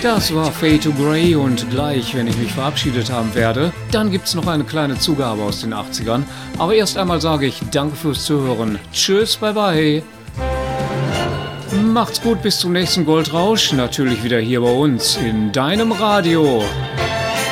Das war Fade to Grey und gleich, wenn ich mich verabschiedet haben werde, dann gibt's noch eine kleine Zugabe aus den 80ern. Aber erst einmal sage ich danke fürs Zuhören. Tschüss, bye bye. Macht's gut, bis zum nächsten Goldrausch. Natürlich wieder hier bei uns in deinem Radio.